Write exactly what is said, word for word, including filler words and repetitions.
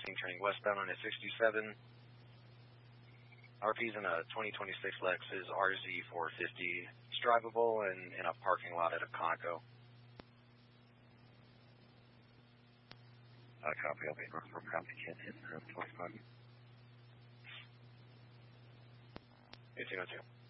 turning westbound on a sixty-seven. R P's in a twenty twenty-six Lexus R Z four fifty. It's drivable and in a parking lot at a Conoco. Uh, copy, I'll be North Fork, copy, can't hit uh, twenty-five. eighteen oh two.